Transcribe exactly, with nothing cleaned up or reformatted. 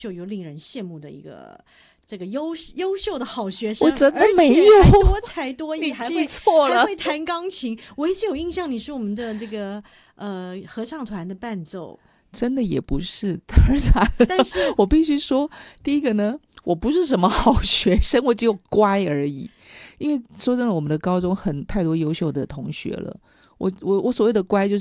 就有令人羡慕的一个这个优优秀的好学生。 我真的没有， 还多才多艺， 你还会记错了， 还会弹钢琴。我一直有印象你是我们的这个呃合唱团的伴奏。 真的也不是， 但是我必须说，第一个呢，我不是什么好学生，我只有乖而已。因为说真的，我们的高中很太多优秀的同学了。我我我所谓的乖，就是